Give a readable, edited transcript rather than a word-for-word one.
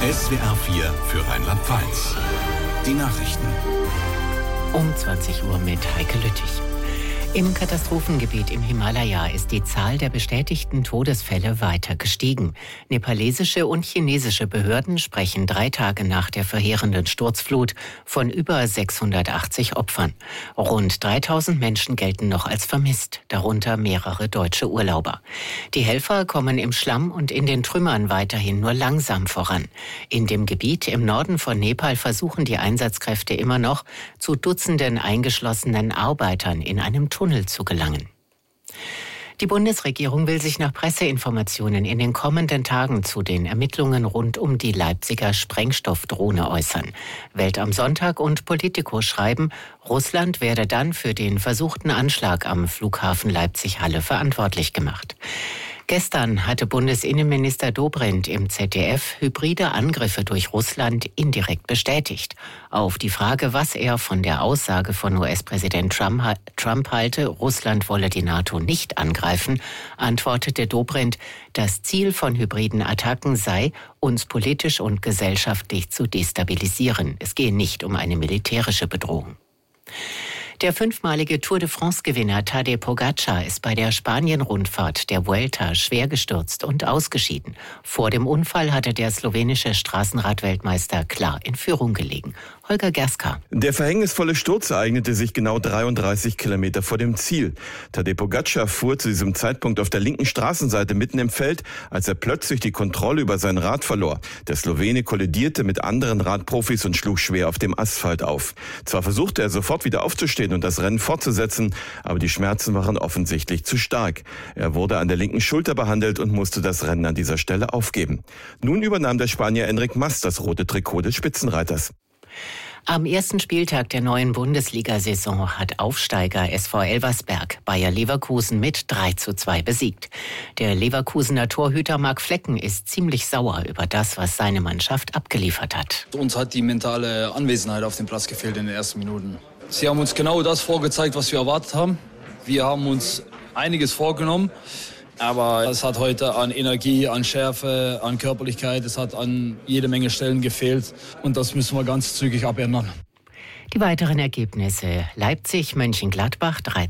SWR 4 für Rheinland-Pfalz. Die Nachrichten. Um 20 Uhr mit Heike Lüttich. Im Katastrophengebiet im Himalaya ist die Zahl der bestätigten Todesfälle weiter gestiegen. Nepalesische und chinesische Behörden sprechen 3 Tage nach der verheerenden Sturzflut von über 680 Opfern. Rund 3000 Menschen gelten noch als vermisst, darunter mehrere deutsche Urlauber. Die Helfer kommen im Schlamm und in den Trümmern weiterhin nur langsam voran. In dem Gebiet im Norden von Nepal versuchen die Einsatzkräfte immer noch, zu Dutzenden eingeschlossenen Arbeitern in einem Tunnel zu gelangen. Die Bundesregierung will sich nach Presseinformationen in den kommenden Tagen zu den Ermittlungen rund um die Leipziger Sprengstoffdrohne äußern. Welt am Sonntag und Politico schreiben, Russland werde dann für den versuchten Anschlag am Flughafen Leipzig-Halle verantwortlich gemacht. Gestern hatte Bundesinnenminister Dobrindt im ZDF hybride Angriffe durch Russland indirekt bestätigt. Auf die Frage, was er von der Aussage von US-Präsident Trump halte, Russland wolle die NATO nicht angreifen, antwortete Dobrindt, das Ziel von hybriden Attacken sei, uns politisch und gesellschaftlich zu destabilisieren. Es gehe nicht um eine militärische Bedrohung. Der 5-malige Tour de France-Gewinner Tadej Pogačar ist bei der Spanien-Rundfahrt der Vuelta schwer gestürzt und ausgeschieden. Vor dem Unfall hatte der slowenische Straßenradweltmeister klar in Führung gelegen. Holger Gerska. Der verhängnisvolle Sturz ereignete sich genau 33 Kilometer vor dem Ziel. Tadej Pogačar fuhr zu diesem Zeitpunkt auf der linken Straßenseite mitten im Feld, als er plötzlich die Kontrolle über sein Rad verlor. Der Slowene kollidierte mit anderen Radprofis und schlug schwer auf dem Asphalt auf. Zwar versuchte er sofort wieder aufzustehen und das Rennen fortzusetzen, aber die Schmerzen waren offensichtlich zu stark. Er wurde an der linken Schulter behandelt und musste das Rennen an dieser Stelle aufgeben. Nun übernahm der Spanier Enric Mas das rote Trikot des Spitzenreiters. Am ersten Spieltag der neuen Bundesliga-Saison hat Aufsteiger SV Elversberg Bayer Leverkusen mit 3:2 besiegt. Der Leverkusener Torhüter Marc Flecken ist ziemlich sauer über das, was seine Mannschaft abgeliefert hat. Uns hat die mentale Anwesenheit auf dem Platz gefehlt in den ersten Minuten. Sie haben uns genau das vorgezeigt, was wir erwartet haben. Wir haben uns einiges vorgenommen. Aber es hat heute an Energie, an Schärfe, an Körperlichkeit, es hat an jede Menge Stellen gefehlt. Und das müssen wir ganz zügig abändern. Die weiteren Ergebnisse: Leipzig, Mönchengladbach 3:2.